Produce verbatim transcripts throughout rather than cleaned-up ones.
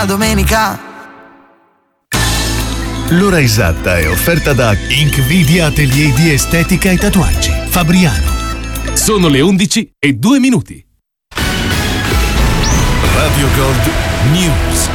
la domenica. L'ora esatta è offerta da Inkvidia Atelier di Estetica e Tatuaggi, Fabriano. Sono le undici e due minuti. Radio Gold News.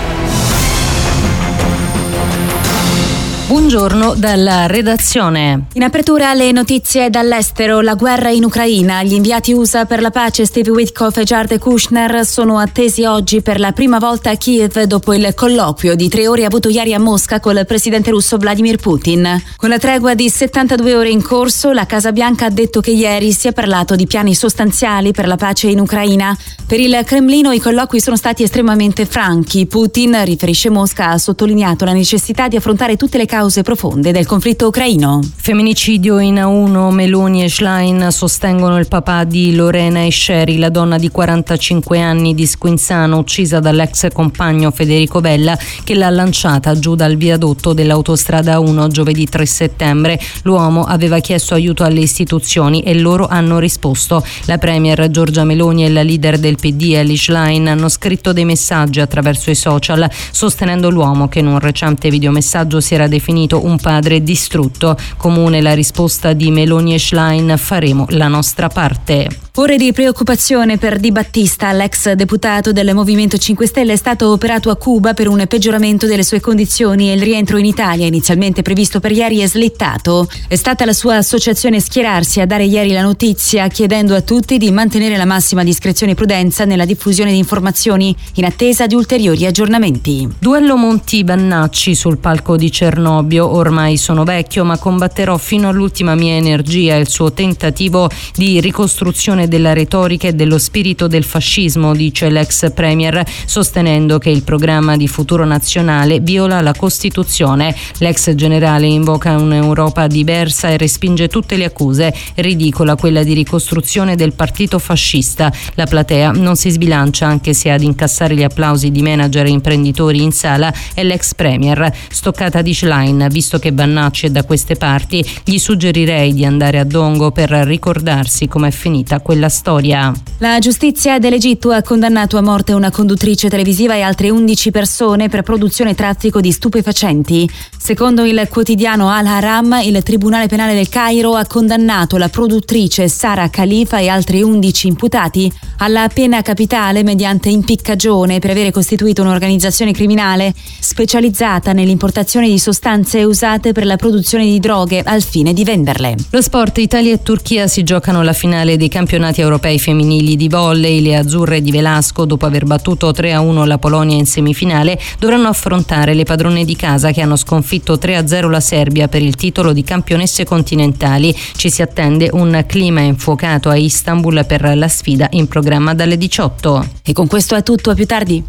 Buongiorno dalla redazione. In apertura le notizie dall'estero, la guerra in Ucraina. Gli inviati U S A per la pace Steve Witkoff e Jared Kushner sono attesi oggi per la prima volta a Kiev dopo il colloquio di tre ore avuto ieri a Mosca col presidente russo Vladimir Putin. Con la tregua di settantadue ore in corso, la Casa Bianca ha detto che ieri si è parlato di piani sostanziali per la pace in Ucraina. Per il Cremlino i colloqui sono stati estremamente franchi. Putin, riferisce Mosca, ha sottolineato la necessità di affrontare tutte le cause cause profonde del conflitto ucraino. Femminicidio in A uno, Meloni e Schlein sostengono il papà di Lorena Esceri, la donna di quarantacinque anni di Squinzano uccisa dall'ex compagno Federico Vella che l'ha lanciata giù dal viadotto dell'autostrada A uno giovedì tre settembre. L'uomo aveva chiesto aiuto alle istituzioni e loro hanno risposto. La premier Giorgia Meloni e la leader del P D Elly Schlein hanno scritto dei messaggi attraverso i social sostenendo l'uomo che in un recente videomessaggio si era definito un padre distrutto. Comune la risposta di Meloni e Schlein: faremo la nostra parte. Ore di preoccupazione per Di Battista, l'ex deputato del Movimento cinque Stelle è stato operato a Cuba per un peggioramento delle sue condizioni e il rientro in Italia, inizialmente previsto per ieri, è slittato. È stata la sua associazione Schierarsi a dare ieri la notizia, chiedendo a tutti di mantenere la massima discrezione e prudenza nella diffusione di informazioni in attesa di ulteriori aggiornamenti. Duello Monti-Bannacci sul palco di Cernobbio. Ormai sono vecchio ma combatterò fino all'ultima mia energia. Il suo tentativo di ricostruzione della retorica e dello spirito del fascismo, dice l'ex premier, sostenendo che il programma di Futuro Nazionale viola la Costituzione. L'ex generale invoca un'Europa diversa e respinge tutte le accuse, ridicola quella di ricostruzione del partito fascista. La platea non si sbilancia, anche se ad incassare gli applausi di manager e imprenditori in sala è l'ex premier. Stoccata di Schlein: visto che Bannacci è da queste parti, gli suggerirei di andare a Dongo per ricordarsi com'è finita quella storia. La giustizia dell'Egitto ha condannato a morte una conduttrice televisiva e altre undici persone per produzione e traffico di stupefacenti. Secondo il quotidiano Al-Haram, il Tribunale Penale del Cairo ha condannato la produttrice Sara Khalifa e altri undici imputati alla pena capitale mediante impiccagione per avere costituito un'organizzazione criminale specializzata nell'importazione di sostanze usate per la produzione di droghe al fine di venderle. Lo sport: Italia e Turchia si giocano la finale dei campionati europei femminili di volley. Le azzurre di Velasco, dopo aver battuto tre a uno la Polonia in semifinale, dovranno affrontare le padrone di casa che hanno sconfitto tre a zero la Serbia per il titolo di campionesse continentali. Ci si attende un clima infuocato a Istanbul per la sfida in programma dalle diciotto. E con questo è tutto, a più tardi.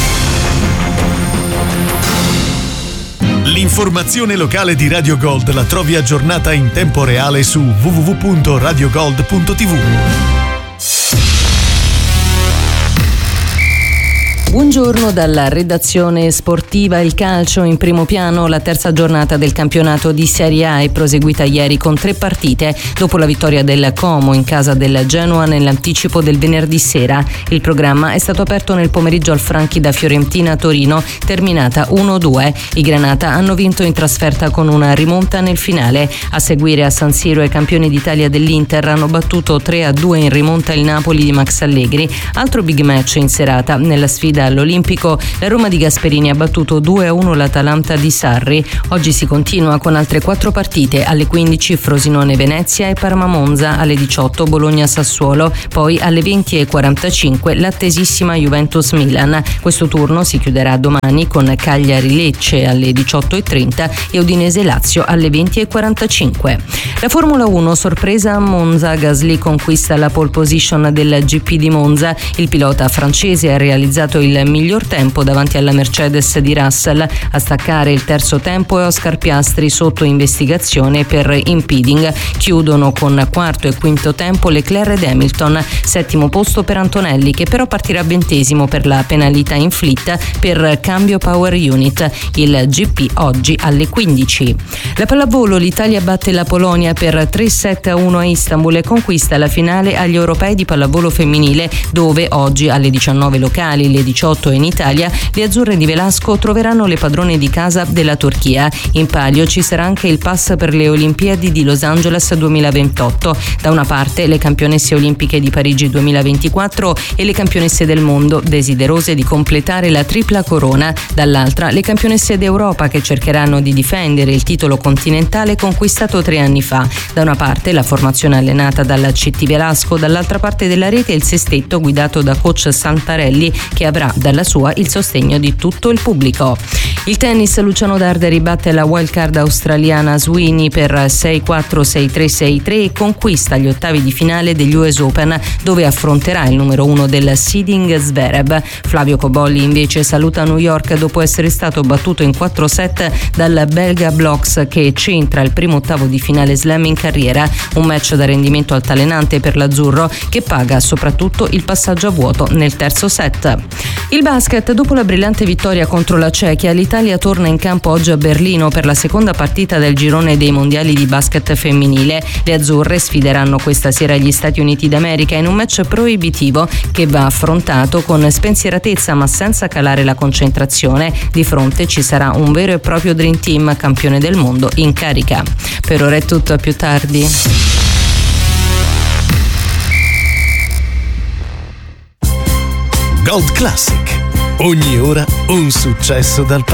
L'informazione locale di Radio Gold la trovi aggiornata in tempo reale su w w w punto radio gold punto t v. Buongiorno dalla redazione sportiva. Il calcio in primo piano. La terza giornata del campionato di Serie A è proseguita ieri con tre partite dopo la vittoria del Como in casa del Genoa nell'anticipo del venerdì sera. Il programma è stato aperto nel pomeriggio al Franchi da Fiorentina a Torino, terminata uno a due. I Granata hanno vinto in trasferta con una rimonta nel finale. A seguire a San Siro i campioni d'Italia dell'Inter hanno battuto tre a due in rimonta il Napoli di Max Allegri. Altro big match in serata. Nella sfida all'Olimpico la Roma di Gasperini ha battuto due a uno l'Atalanta di Sarri. Oggi si continua con altre quattro partite. Alle quindici Frosinone Venezia e Parma Monza, alle diciotto Bologna Sassuolo, poi alle venti e quarantacinque l'attesissima Juventus Milan. Questo turno si chiuderà domani con Cagliari Lecce alle diciotto e trenta e Udinese Lazio alle venti e quarantacinque. La Formula uno, sorpresa a Monza. Gasly conquista la pole position del G P di Monza. Il pilota francese ha realizzato il il miglior tempo davanti alla Mercedes di Russell. A staccare il terzo tempo è Oscar Piastri, sotto investigazione per impeding. Chiudono con quarto e quinto tempo Leclerc ed Hamilton. Settimo posto per Antonelli, che però partirà ventesimo per la penalità inflitta per cambio power unit. Il G P oggi alle quindici. La pallavolo, l'Italia batte la Polonia per tre sette a uno a Istanbul e conquista la finale agli europei di pallavolo femminile, dove oggi alle diciannove locali, le diciotto duemiladiciotto in Italia, le azzurre di Velasco troveranno le padrone di casa della Turchia. In palio ci sarà anche il pass per le Olimpiadi di Los Angeles duemilaventotto. Da una parte le campionesse olimpiche di Parigi duemilaventiquattro e le campionesse del mondo desiderose di completare la tripla corona, dall'altra le campionesse d'Europa che cercheranno di difendere il titolo continentale conquistato tre anni fa. Da una parte la formazione allenata dalla C T Velasco, dall'altra parte della rete il sestetto guidato da coach Santarelli, che avrà dalla sua il sostegno di tutto il pubblico. Il tennis, Luciano Darderi batte la wildcard australiana Sweeney per sei quattro sei tre sei tre e conquista gli ottavi di finale degli U S Open, dove affronterà il numero uno del seeding Zverev. Flavio Cobolli invece saluta New York dopo essere stato battuto in quattro set dal belga Bloks, che centra il primo ottavo di finale slam in carriera, un match da rendimento altalenante per l'azzurro che paga soprattutto il passaggio a vuoto nel terzo set. Il basket, dopo la brillante vittoria contro la Cechia, l'Italia torna in campo oggi a Berlino per la seconda partita del girone dei mondiali di basket femminile. Le azzurre sfideranno questa sera gli Stati Uniti d'America in un match proibitivo che va affrontato con spensieratezza ma senza calare la concentrazione. Di fronte ci sarà un vero e proprio Dream Team, campione del mondo in carica. Per ora è tutto, a più tardi. Gold Classic. Ogni ora un successo dal